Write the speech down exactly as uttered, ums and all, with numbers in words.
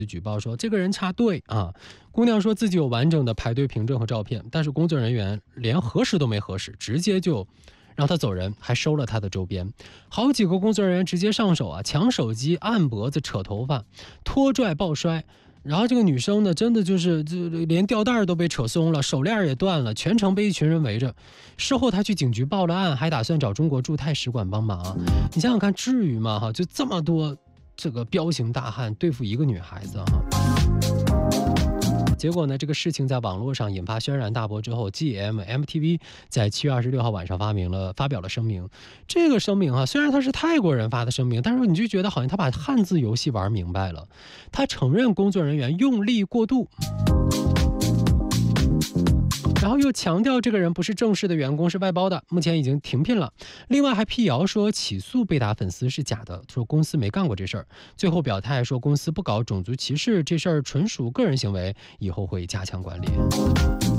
举报说这个人插队啊。姑娘说自己有完整的排队凭证和照片，但是工作人员连核实都没核实，直接就让她走人，还收了她的周边。好几个工作人员直接上手啊，抢手机、按脖子、扯头发、拖拽抱摔。然后这个女生呢，真的就是就连吊带都被扯松了，手链也断了，全程被一群人围着。事后她去警局报了案，还打算找中国驻泰使馆帮忙。你想想看，至于吗？哈，就这么多这个彪形大汉对付一个女孩子哈。结果呢，这个事情在网络上引发轩然大波之后 ，G M M T V 在七月二十六号晚上发明了发表了声明。这个声明啊，虽然他是泰国人发的声明，但是你就觉得好像他把汉字游戏玩明白了。他承认工作人员用力过度，然后又强调这个人不是正式的员工，是外包的，目前已经停聘了。另外还辟谣说起诉贝达粉丝是假的，说公司没干过这事儿。最后表态说公司不搞种族歧视，这事儿纯属个人行为，以后会加强管理。